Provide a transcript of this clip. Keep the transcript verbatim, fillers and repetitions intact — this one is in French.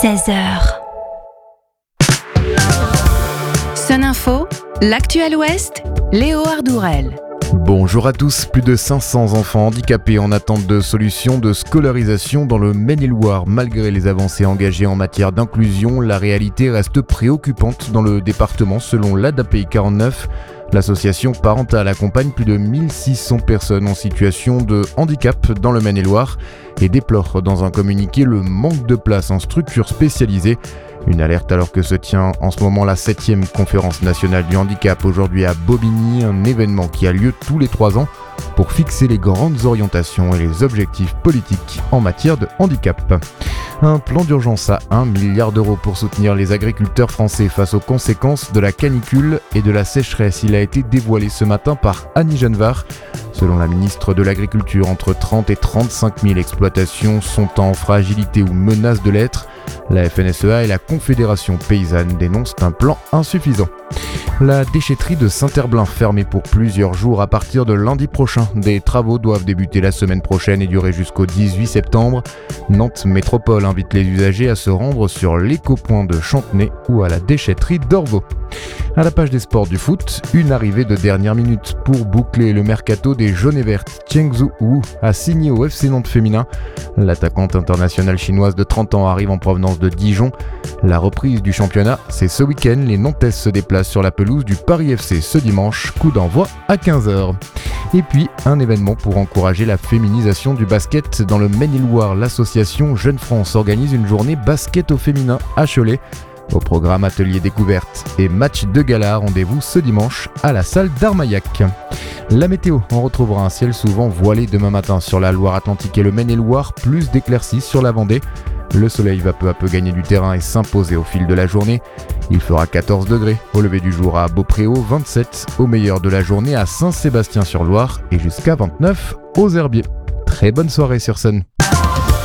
seize heures. Sun Info, l'actu à l'Ouest, Léo Ardourel. Bonjour à tous, plus de cinq cents enfants handicapés en attente de solutions de scolarisation dans le Maine-et-Loire. Malgré les avancées engagées en matière d'inclusion, la réalité reste préoccupante dans le département selon l'A D A P I quarante-neuf. L'association parentale accompagne plus de mille six cents personnes en situation de handicap dans le Maine-et-Loire et déplore dans un communiqué le manque de place en structures spécialisées. Une alerte alors que se tient en ce moment la septième conférence nationale du handicap aujourd'hui à Bobigny, un événement qui a lieu tous les trois ans pour fixer les grandes orientations et les objectifs politiques en matière de handicap. Un plan d'urgence à un milliard d'euros pour soutenir les agriculteurs français face aux conséquences de la canicule et de la sécheresse. Il a été dévoilé ce matin par Annie Genevard. Selon la ministre de l'Agriculture, entre trente et trente-cinq mille exploitations sont en fragilité ou menacent de l'être. La F N S E A et la Confédération paysanne dénoncent un plan insuffisant. La déchetterie de Saint-Herblain fermée pour plusieurs jours à partir de lundi prochain. Des travaux doivent débuter la semaine prochaine et durer jusqu'au dix-huit septembre. Nantes Métropole invite les usagers à se rendre sur l'éco-point de Chantenay ou à la déchetterie d'Orvaux. À la page des sports du foot, une arrivée de dernière minute pour boucler le mercato des jaunes et vertes. Chengzu Wu a signé au F C Nantes féminin. L'attaquante internationale chinoise de trente ans arrive en provenance de Dijon. La reprise du championnat, c'est ce week-end. Les Nantaises se déplacent sur la pelouse du Paris F C ce dimanche. Coup d'envoi à quinze heures. Et puis, un événement pour encourager la féminisation du basket dans le Maine-et-Loire. L'association Jeune France organise une journée basket au féminin à Cholet. Au programme atelier découverte et match de gala, rendez-vous ce dimanche à la salle d'Armaillac. La météo, on retrouvera un ciel souvent voilé demain matin sur la Loire-Atlantique et le Maine-et-Loire, plus d'éclaircies sur la Vendée. Le soleil va peu à peu gagner du terrain et s'imposer au fil de la journée. Il fera quatorze degrés au lever du jour à Beaupréau, vingt-sept au meilleur de la journée à Saint-Sébastien-sur-Loire et jusqu'à vingt-neuf aux Herbiers. Très bonne soirée sur Sun.